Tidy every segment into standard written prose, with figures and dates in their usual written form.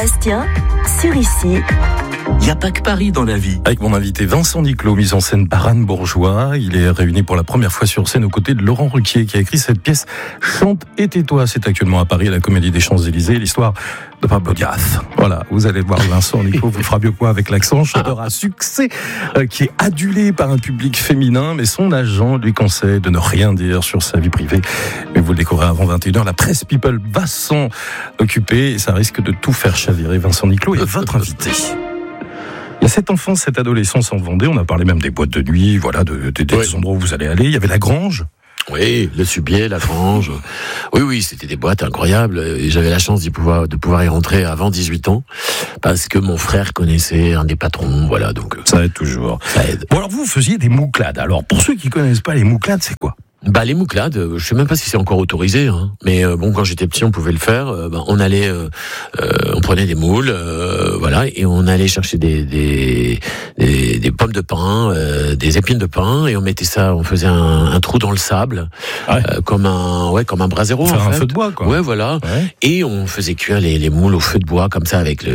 Bastien, sur Ici. Il n'y a pas que Paris dans la vie. Avec mon invité Vincent Niclot, mise en scène par Anne Bourgeois. Il est réuni pour la première fois sur scène aux côtés de Laurent Ruquier, qui a écrit cette pièce Chante et tais-toi. C'est actuellement à Paris, à la Comédie des Champs-Élysées, l'histoire de Pablo Diaz. Voilà, vous allez voir Vincent Niclot, vous fera mieux quoi avec l'accent, chanteur à succès, qui est adulé par un public féminin, mais son agent lui conseille de ne rien dire sur sa vie privée. Mais vous le découvrez avant 21h, la presse People va s'en occuper et ça risque de tout faire chavirer. Vincent Niclot est votre invité. Il y a cette enfance, cette adolescence en Vendée, on a parlé même des boîtes de nuit, voilà, des endroits où vous allez aller. Il y avait la Grange. Oui, le Subier, la Grange. Oui, c'était des boîtes incroyables. Et j'avais la chance de pouvoir y rentrer avant 18 ans, parce que mon frère connaissait un des patrons, voilà, donc. Ça aide toujours. Ça aide. Bon, alors vous faisiez des mouclades. Alors, pour ceux qui connaissent pas les mouclades, c'est quoi? Les mouclades, je sais même pas si c'est encore autorisé, hein. Mais bon, quand j'étais petit, on pouvait le faire. On allait, on prenait des moules, voilà, et on allait chercher des pommes de pin, des épines de pin, et on mettait ça, on faisait un trou dans le sable, comme un brasero, faire en fait. Un feu de bois, quoi. Ouais, voilà. Ouais. Et on faisait cuire les moules au feu de bois, comme ça, avec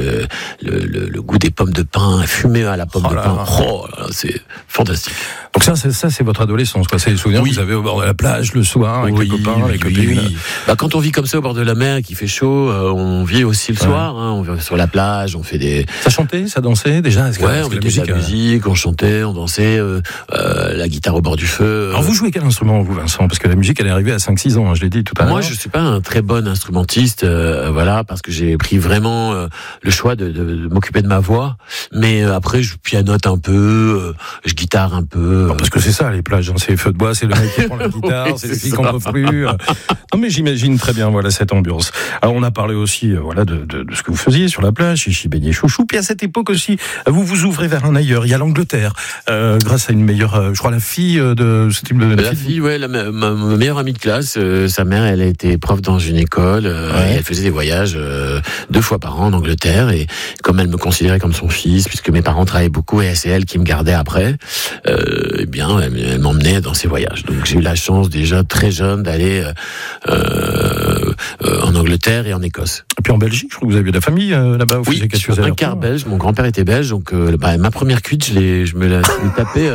le goût des pommes de pin, fumé à la pomme de pin. Oh là, c'est fantastique. Donc ça, c'est votre adolescence, quoi. C'est les souvenirs que vous avez au bord de la plage le soir avec les copains, les copines. Oui. Quand on vit comme ça au bord de la mer, qu'il fait chaud, on vit aussi le soir. Hein, on vit sur la plage, on fait des. Ça chantait, ça dansait déjà. On faisait de la musique, on chantait, on dansait, la guitare au bord du feu. Alors vous jouez quel instrument, vous, Vincent? Parce que la musique, elle est arrivée à 5-6 ans, hein, je l'ai dit tout à l'heure. Moi, je suis pas un très bon instrumentiste, voilà, parce que j'ai pris vraiment le choix de m'occuper de ma voix. Mais après, je pianote un peu, je guitare un peu. Non, parce que c'est ça, les plages, hein, c'est feu de bois, c'est le mec qui prend la guitare, c'est les filles qu'on ne peut plus. Non, mais j'imagine très bien, voilà, cette ambiance. Alors, on a parlé aussi, voilà, de ce que vous faisiez sur la plage, chez Beignet Chouchou. Puis à cette époque aussi, vous ouvrez vers un ailleurs. Il y a l'Angleterre, grâce à une meilleure, je crois, la fille de ce type de. La fille, ouais, ma meilleure amie de classe, sa mère, elle a été prof dans une école, et elle faisait des voyages 2 fois par an en Angleterre, et comme elle me considérait comme son fils, puisque mes parents travaillaient beaucoup, et c'est elle qui me gardait après, eh bien, elle m'emmenait dans ses voyages. Donc j'ai eu la chance déjà très jeune d'aller en Angleterre et en Écosse. Et puis en Belgique, je crois que vous aviez de la famille là-bas. Oui, je suis un quart belge. Mon grand-père était belge, donc ma première cuite, je me l'ai tapée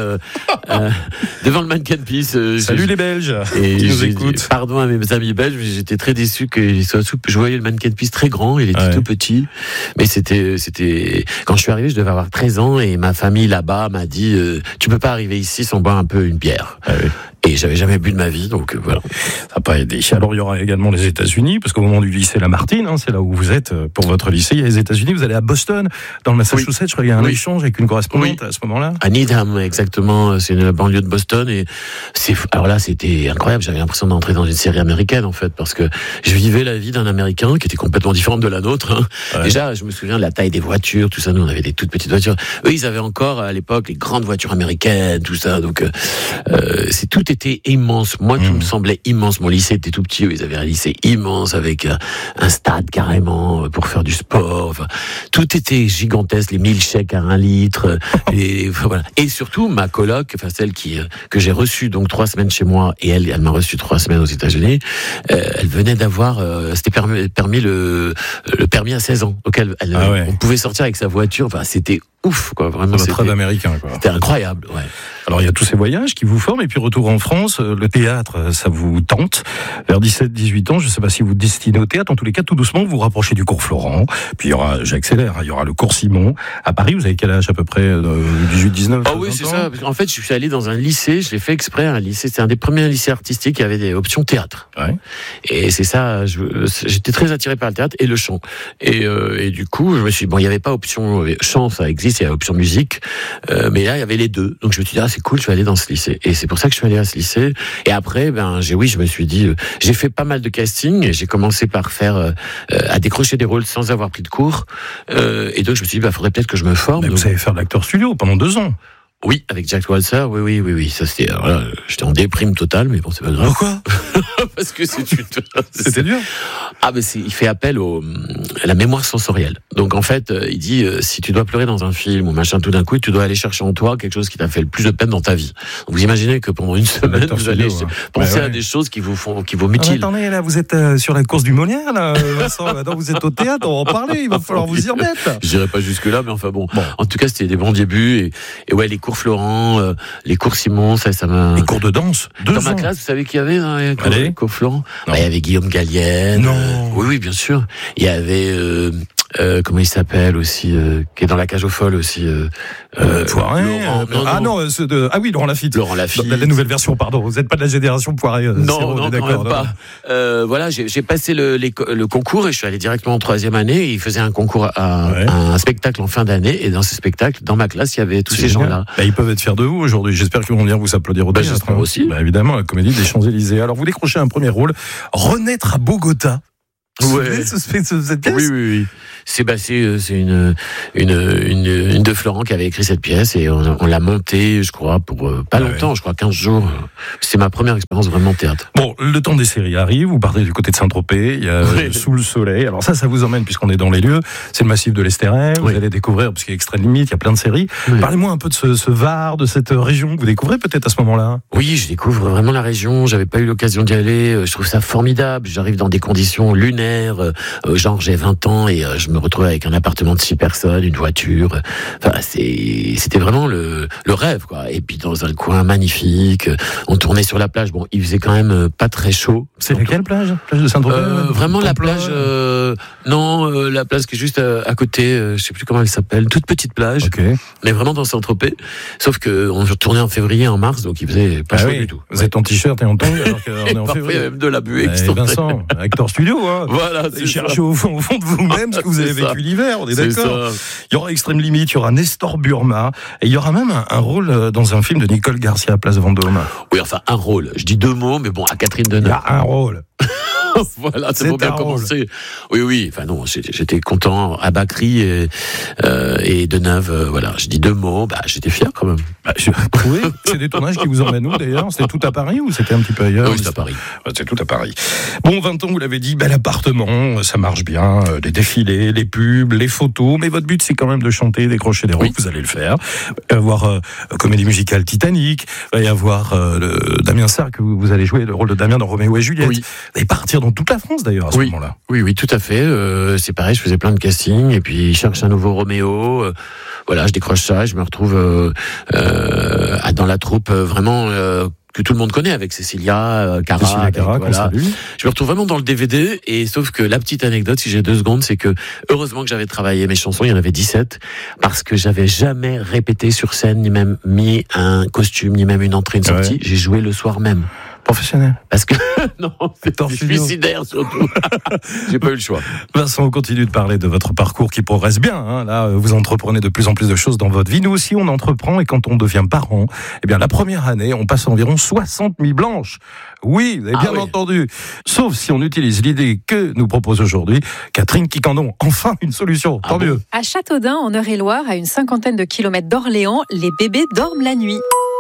devant le Mannequin Peace. Salut les Belges qui nous écoutent. Pardon à mes amis belges, mais j'étais très déçu je voyais le Mannequin Peace très grand, il était tout petit, mais c'était quand je suis arrivé, je devais avoir 13 ans et ma famille là-bas m'a dit tu peux pas arriver ici sans boire un peu une bière. Ah oui. Et j'avais jamais bu de ma vie, donc voilà. Ça n'a pas aidé. Alors il y aura également les États-Unis, parce qu'au moment du lycée Lamartine, c'est là où vous êtes pour votre lycée. Il y a les États-Unis. Vous allez à Boston, dans le Massachusetts. Je crois qu'il y a un échange avec une correspondante à ce moment-là. À Needham, exactement. C'est une banlieue de Boston, et alors là, c'était incroyable. J'avais l'impression d'entrer dans une série américaine, en fait, parce que je vivais la vie d'un Américain qui était complètement différente de la nôtre. Hein. Ouais. Déjà, je me souviens de la taille des voitures, tout ça. Nous, on avait des toutes petites voitures. Eux, ils avaient encore à l'époque les grandes voitures américaines, tout ça. Donc, tout était immense. Moi, tout me semblait immense. Mon lycée était tout petit. Ils avaient un lycée immense avec un stade carrément pour faire du sport. Enfin, tout était gigantesque. Les milkshakes à 1 litre. Voilà. Et surtout, ma coloc, celle que j'ai reçue donc 3 semaines chez moi, et elle m'a reçu 3 semaines aux États-Unis. Elle venait d'avoir, c'était permis le permis à 16 ans. Donc on pouvait sortir avec sa voiture. Enfin, c'était ouf, quoi. Vraiment, c'était très américain, quoi. C'était incroyable, ouais. Alors, il y a tous ces voyages qui vous forment, et puis retour en France, le théâtre, ça vous tente. Vers 17-18 ans, je ne sais pas si vous destinez au théâtre, en tous les cas, tout doucement, vous vous rapprochez du cours Florent, puis il y aura, j'accélère, il y aura le cours Simon. À Paris, vous avez quel âge à peu près? 18-19? Ah oui, c'est ça. En fait, je suis allé dans un lycée, je l'ai fait exprès, un lycée, c'était un des premiers lycées artistiques qui avait des options théâtre. Ouais. Et c'est ça, j'étais très attiré par le théâtre et le chant. Et du coup, je me suis dit, il n'y avait pas option chant, ça existe, il y a option musique, mais là, il y avait les deux. Donc je me suis dit, c'est cool, je vais aller dans ce lycée. Et c'est pour ça que je suis allé à ce lycée. Et après, je me suis dit, j'ai fait pas mal de casting, et j'ai commencé par faire, à décrocher des rôles sans avoir pris de cours. Et donc je me suis dit, faudrait peut-être que je me forme. Mais vous savez faire de l'acteur studio pendant 2 ans. Oui, avec Jack Walser, oui. Ça, c'était, voilà, j'étais en déprime totale, mais bon, c'est pas grave. Pourquoi? Parce que C'était dur. Ah, mais il fait appel à la mémoire sensorielle. Donc, en fait, il dit, si tu dois pleurer dans un film ou machin, tout d'un coup, tu dois aller chercher en toi quelque chose qui t'a fait le plus de peine dans ta vie. Donc, vous imaginez que pendant une semaine, vous allez penser à des choses qui vous mutilent. Attendez, là, vous êtes sur la course du Molière, là, Vincent. Maintenant, vous êtes au théâtre, on va en parler. Il va falloir vous y remettre. Je dirais pas jusque-là, mais enfin bon. En tout cas, c'était des bons débuts. Et ouais, les cours Florent, les cours Simon, ça m'a. Les cours de danse. Dans ma classe, vous savez qui y avait dans les cours Florent? Il y avait Guillaume Gallienne. Non. Oui, bien sûr. Il y avait comment il s'appelle aussi, qui est dans La Cage aux Folles aussi. Poiret. Laurent Lafitte. Laurent Lafitte. La nouvelle version, pardon. Vous n'êtes pas de la génération Poiret. Non, d'accord. Quand même pas. Voilà, j'ai passé le concours et je suis allé directement en 3e année. Et il faisait un concours un spectacle en fin d'année. Et dans ce spectacle, dans ma classe, il y avait tous ces gens-là. Ils peuvent être fiers de vous aujourd'hui. J'espère qu'ils vont venir vous applaudir au théâtre. J'espère aussi. Évidemment, la Comédie des Champs-Élysées. Alors, vous décrochez un premier rôle. Renaître à Bogota. Ouais. Cette pièce. Oui. C'est une de Florent qui avait écrit cette pièce et on l'a montée, je crois, pour pas longtemps, je crois 15 jours. C'est ma première expérience vraiment théâtre. Bon, le temps des séries arrive, vous partez du côté de Saint-Tropez, il y a Sous le soleil. Alors ça vous emmène, puisqu'on est dans les lieux, c'est le massif de l'Estérel, vous allez découvrir, parce qu'il y a Extrême Limite, il y a plein de séries. Parlez-moi un peu de ce Var, de cette région que vous découvrez peut-être à ce moment-là. Oui, je découvre vraiment la région, j'avais pas eu l'occasion d'y aller, je trouve ça formidable, j'arrive dans des conditions lunaires, genre j'ai 20 ans et je me retrouve avec un appartement de 6 personnes, une voiture. Enfin, c'était vraiment le rêve, quoi. Et puis dans un coin magnifique, on tournait sur la plage. Bon, il faisait quand même pas très chaud. C'est laquelle plage? Plage de Saint-Tropez? Vraiment la plage. La plage qui est juste à côté. Je sais plus comment elle s'appelle. Toute petite plage. Okay. Mais vraiment dans Saint-Tropez. Sauf que on tournait en février, en mars, donc il faisait pas chaud du tout. Vous êtes en t-shirt et en tongs alors qu'on est en février. Même de la buée. Vincent, Actor Studio, hein. Voilà. Cherchez au fond de vous-même ce que vous avez vécu l'hiver, on est d'accord. Il y aura Extrême Limite, il y aura Nestor Burma, et il y aura même un rôle dans un film de Nicole Garcia à Place Vendôme. Oui, enfin un rôle. Je dis 2 mots, mais bon, à Catherine Deneuve. Il y a un rôle. Voilà, c'est pour bien commencer. Oui. Enfin non, j'étais content. À Bacri et Deneuve, voilà. Je dis 2 mots. J'étais fier quand même. Oui, c'est des tournages qui vous emmènent où d'ailleurs? C'était tout à Paris ou c'était un petit peu ailleurs? Oui, c'est à Paris. C'est tout à Paris. Bon, 20 ans, vous l'avez dit, bel appartement, ça marche bien, les défilés, les pubs, les photos, mais votre but c'est quand même de chanter, décrocher des rôles, vous allez le faire. Il va y avoir comédie musicale Titanic, il va y avoir Damien Sarr, que vous allez jouer le rôle de Damien dans Roméo et Juliette. Oui. Et partir dans toute la France d'ailleurs à ce moment-là. Oui, tout à fait. C'est pareil, je faisais plein de castings et puis je cherche un nouveau Roméo. Voilà, je décroche ça, je me retrouve dans la troupe vraiment que tout le monde connaît avec Cécilia Cara. Voilà. Je me retrouve vraiment dans le DVD et sauf que la petite anecdote, si j'ai 2 secondes, c'est que heureusement que j'avais travaillé mes chansons, il y en avait 17, parce que j'avais jamais répété sur scène, ni même mis un costume, ni même une entrée, une sortie. J'ai joué le soir même. Professionnel. Parce que non, c'est suicidaire surtout. J'ai pas eu le choix. Vincent, on continue de parler de votre parcours qui progresse bien. Hein. Là, vous entreprenez de plus en plus de choses dans votre vie. Nous aussi, on entreprend et quand on devient parent, la première année, on passe environ 60 nuits blanches. Oui, vous avez bien entendu. Sauf si on utilise l'idée que nous propose aujourd'hui Catherine Quicandon. Enfin, une solution. Tant mieux. À Châteaudun, en Eure-et-Loire, à une 50aine de kilomètres d'Orléans, les bébés dorment la nuit.